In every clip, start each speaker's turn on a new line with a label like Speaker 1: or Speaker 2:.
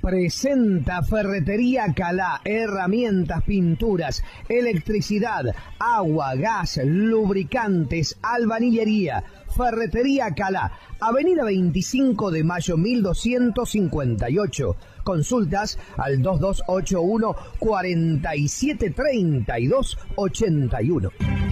Speaker 1: Presenta Ferretería Calá, herramientas, pinturas, electricidad, agua, gas, lubricantes, albañilería. Ferretería Calá, Avenida 25 de Mayo 1258. Consultas al 2281 4732 81.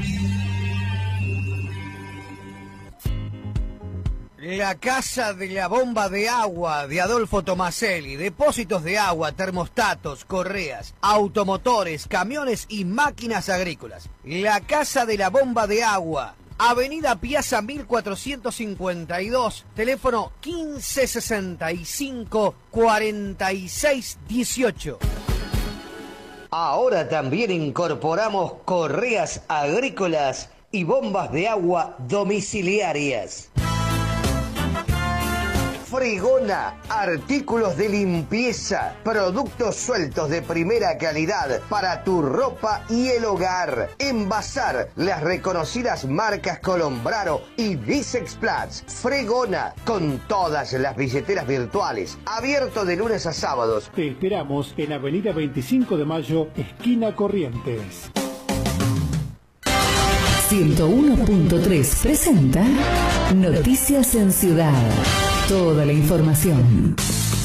Speaker 1: La Casa de la Bomba de Agua de Adolfo Tomaselli. Depósitos de agua, termostatos, correas, automotores, camiones y máquinas agrícolas. La Casa de la Bomba de Agua. Avenida Piazza 1452, teléfono 1565 4618. Ahora también incorporamos correas agrícolas y bombas de agua domiciliarias. Fregona, artículos de limpieza, productos sueltos de primera calidad para tu ropa y el hogar. Envasar las reconocidas marcas Colombrano y Bisexplatz. Fregona, con todas las billeteras virtuales. Abierto de lunes a sábados.
Speaker 2: Te esperamos en Avenida 25 de Mayo, esquina Corrientes.
Speaker 3: 101.3 presenta Noticias en Ciudad. Toda la información.